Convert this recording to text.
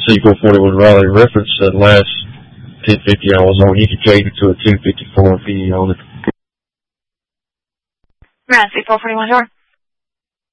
C441 Raleigh reference the last 1050 I was on. You can change it to a 254 if you own it. Right, C441 door.